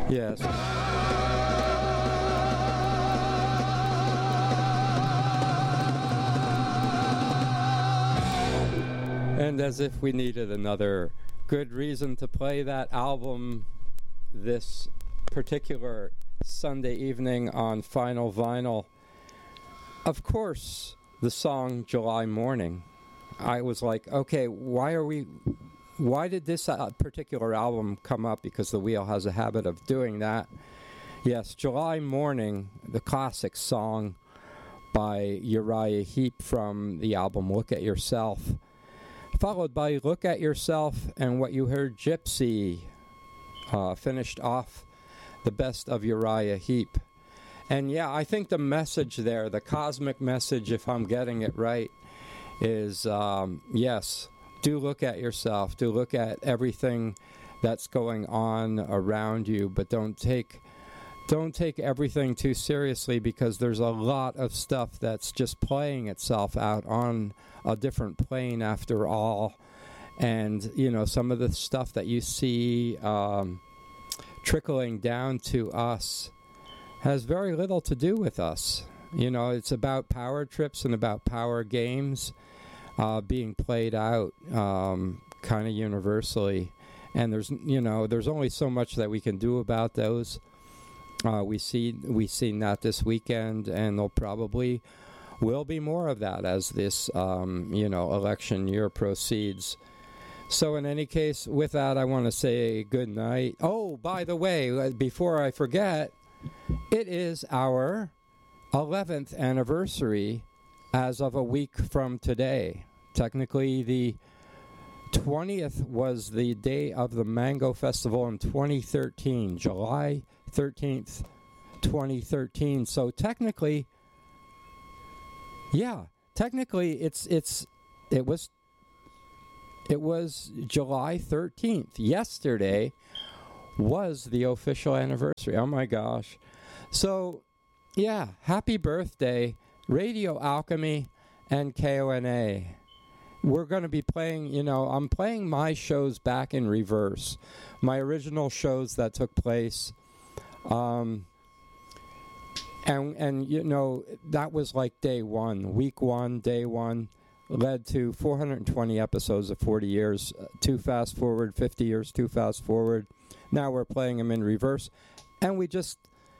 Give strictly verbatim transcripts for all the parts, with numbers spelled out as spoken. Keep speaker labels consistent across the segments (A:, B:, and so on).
A: Yes. And as if we needed another good reason to play that album this particular Sunday evening on Final Vinyl. Of course, the song July Morning. I was like, okay, why are we... Why did this uh, particular album come up? Because the wheel has a habit of doing that. Yes, July Morning, the classic song by Uriah Heep from the album Look at Yourself, followed by Look at Yourself, and what you heard, Gypsy, uh, finished off the best of Uriah Heep. And yeah, I think the message there, the cosmic message, if I'm getting it right, is um, yes, do look at yourself, do look at everything that's going on around you, but don't take don't take everything too seriously, because there's a lot of stuff that's just playing itself out on a different plane after all. And, you know, some of the stuff that you see um, trickling down to us has very little to do with us. You know, it's about power trips and about power games uh, being played out um, kind of universally. And there's, you know, there's only so much that we can do about those. Uh, we see, we seen that this weekend, and there'll probably will be more of that as this, um, you know, election year proceeds. So in any case, with that, I want to say good night. Oh, by the way, before I forget, it is our eleventh anniversary as of a week from today. Technically, the twentieth was the day of the Mango Festival in twenty thirteen, July thirteenth, twenty thirteen. So technically, yeah, technically it's it's it was it was July thirteenth. Yesterday was the official anniversary. Oh my gosh. So, yeah, happy birthday, Radio Alchemy and K O N A. We're going to be playing, you know, I'm playing my shows back in reverse. My original shows that took place. Um, and, and, you know, that was like day one. Week one, day one, led to four hundred twenty episodes of forty years. Uh, two fast forward, fifty years, two fast forward. Now we're playing them in reverse. And we just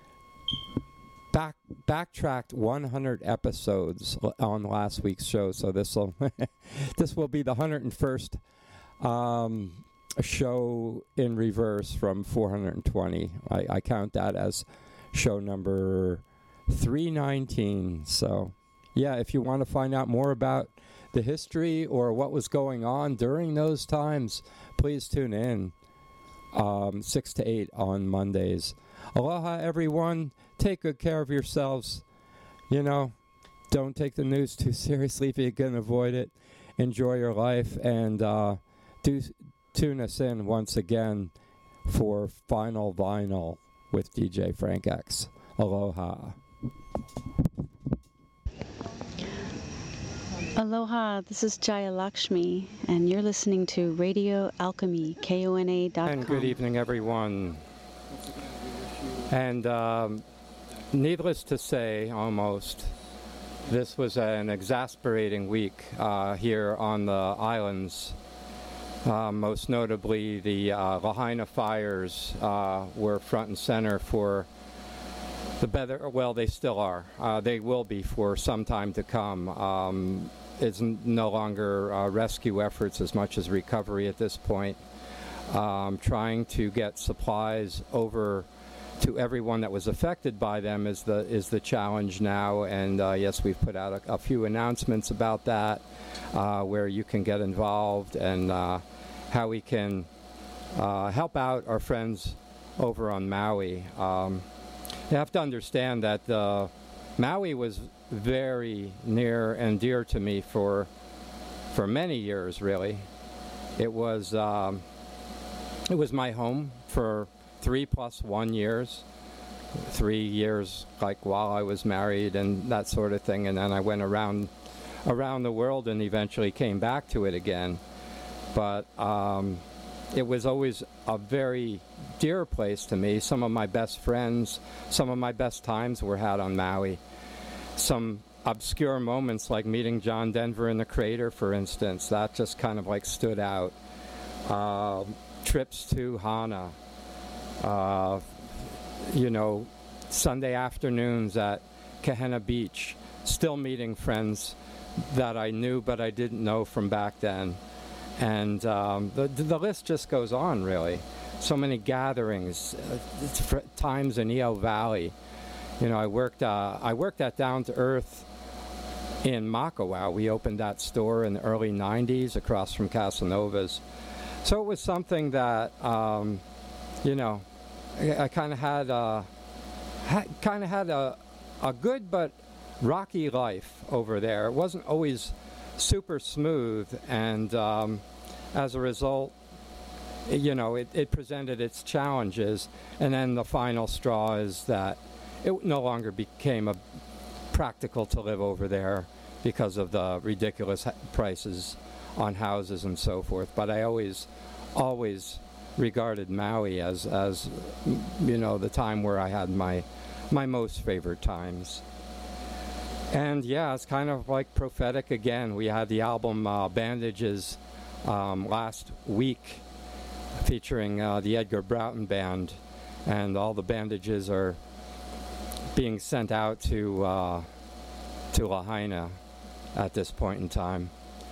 A: back backtracked one hundred episodes on last week's show. So this will this will be the one hundred first um, show in reverse from four hundred twenty. I, I count that as show number three nineteen. So yeah, if you want to find out more about the history or what was going on during those times, please tune in. Um, six to eight on Mondays. Aloha, everyone. Take good care of yourselves. You know, don't take the news too seriously if you can avoid it. Enjoy your life, and uh, do tune us in once again for Final Vinyl with D J Frank X. Aloha.
B: Aloha, this is Jaya Lakshmi, and you're listening to Radio Alchemy, K O N A dot com.
A: And good evening, everyone. And um, needless to say, almost, this was an exasperating week uh, here on the islands. Uh, most notably, the uh, Lahaina fires uh, were front and center for the better, well, they still are. Uh, they will be for some time to come. Um, it's n- no longer uh, rescue efforts as much as recovery at this point. Um, trying to get supplies over to everyone that was affected by them is the is the challenge now. And uh, yes, we've put out a, a few announcements about that, uh, where you can get involved and uh, how we can uh, help out our friends over on Maui. Um, you have to understand that uh, Maui was very near and dear to me for for many years. Really, it was um, it was my home for three plus one years, three years like while I was married and that sort of thing, and then I went around around the world and eventually came back to it again. But um, it was always a very dear place to me. Some of my best friends, some of my best times were had on Maui. Some obscure moments like meeting John Denver in the crater, for instance, that just kind of like stood out. Uh, trips to Hana, uh, you know, Sunday afternoons at Kahena Beach, still meeting friends that I knew but I didn't know from back then. And um, the, the list just goes on, really. So many gatherings, uh, times in Eel Valley. You know, I worked, uh, I worked at Down to Earth in Makawao. We opened that store in the early nineties across from Casanova's. So it was something that, um, you know, I, I kind of had, uh, ha- kind of had a, a good but rocky life over there. It wasn't always super smooth, and um, as a result, you know, it, it presented its challenges. And then the final straw is that it no longer became a practical to live over there because of the ridiculous ha- prices on houses and so forth. But I always, always regarded Maui as, as you know, the time where I had my, my most favorite times. And yeah, it's kind of like prophetic again. We had the album uh, Bandages um, last week, featuring uh, the Edgar Broughton Band, and all the bandages are being sent out to uh, to Lahaina at this point in time.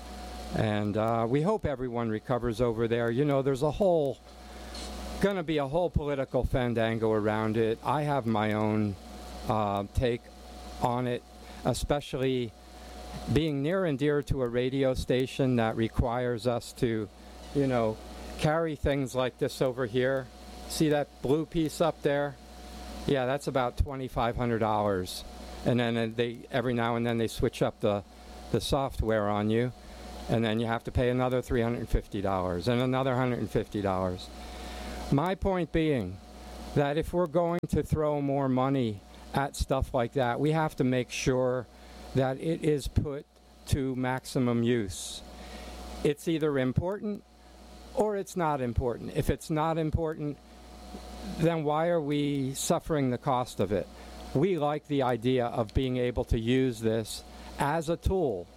A: And uh, we hope everyone recovers over there. You know, there's a whole, gonna be a whole political fandango around it. I have my own uh, take on it, especially being near and dear to a radio station that requires us to, you know, carry things like this over here. See that blue piece up there? Yeah, that's about twenty-five hundred dollars. And then they, every now and then they switch up the, the software on you, and then you have to pay another three hundred fifty dollars and another one hundred fifty dollars. My point being that if we're going to throw more money at stuff like that, we have to make sure that it is put to maximum use. It's either important or it's not important. If it's not important, then why are we suffering the cost of it? We like the idea of being able to use this as a tool.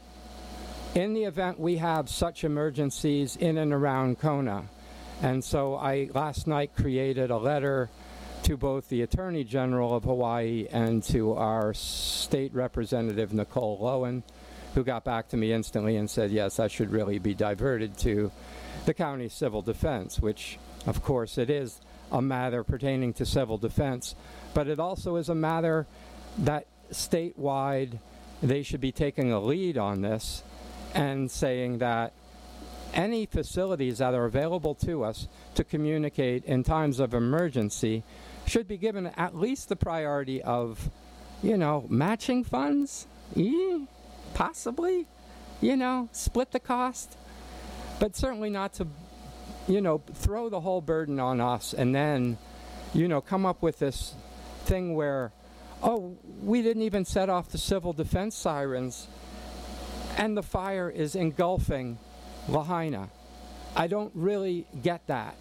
A: In the event we have such emergencies in and around Kona. And so I last night created a letter to both the Attorney General of Hawaii and to our state representative, Nicole Lowen, who got back to me instantly and said, yes, that should really be diverted to the county civil defense, which, of course, it is a matter pertaining to civil defense, but it also is a matter that statewide they should be taking a lead on this and saying that any facilities that are available to us to communicate in times of emergency should be given at least the priority of, you know, matching funds, e- possibly, you know, split the cost, but certainly not to, you know, throw the whole burden on us and then, you know, come up with this thing where, oh, we didn't even set off the civil defense sirens and the fire is engulfing Lahaina. I don't really get that.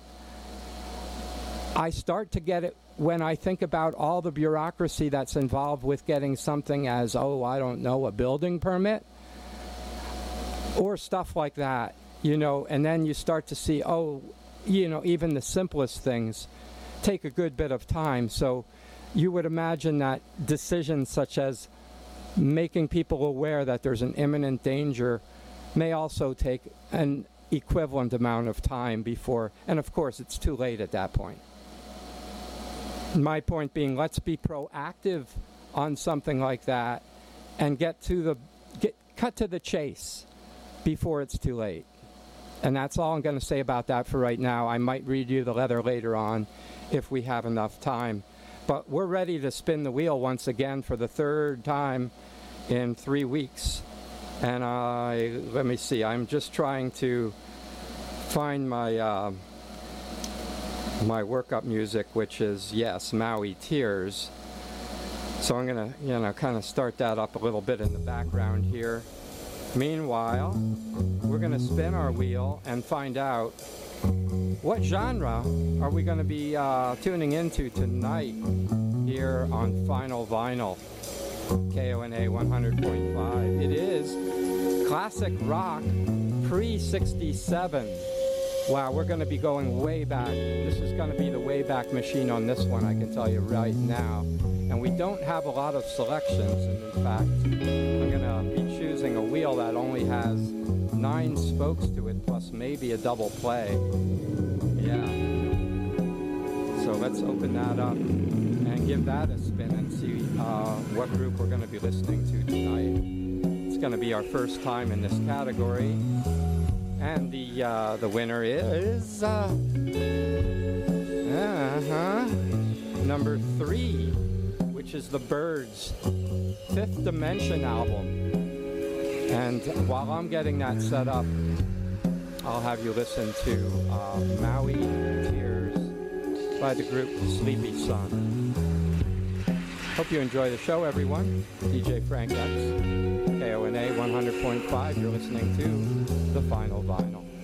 A: I start to get it when I think about all the bureaucracy that's involved with getting something as, oh, I don't know, a building permit or stuff like that, you know, and then you start to see, oh, you know, even the simplest things take a good bit of time. So you would imagine that decisions such as making people aware that there's an imminent danger may also take an equivalent amount of time before, and of course it's too late at that point. My point being, let's be proactive on something like that and get to the get cut to the chase before it's too late. And that's all I'm going to say about that for right now. I might read you the letter later on if we have enough time. But we're ready to spin the wheel once again for the third time in three weeks. And I, let me see, I'm just trying to find my uh, my workup music, which is, yes, Maui Tears. So I'm going to, you know, kind of start that up a little bit in the background here. Meanwhile, we're going to spin our wheel and find out What genre are we going to be uh, tuning into tonight here on Final Vinyl, K O N A one hundred point five? It is classic rock pre sixty-seven. Wow, we're going to be going way back. This is going to be the way back machine on this one, I can tell you right now. And we don't have a lot of selections, and in fact, I'm going to be choosing a wheel that only has nine spokes to it, plus maybe a double play. Yeah. So let's open that up and give that a spin and see uh, what group we're going to be listening to tonight. It's going to be our first time in this category. And the uh, the winner is uh, uh-huh, number three, which is the Byrds' Fifth Dimension album. And while I'm getting that set up, I'll have you listen to uh, Maui Tears by the group Sleepy Sun. Hope you enjoy the show, everyone. D J Frank X, K O N A one hundred point five. You're listening to The Final Vinyl.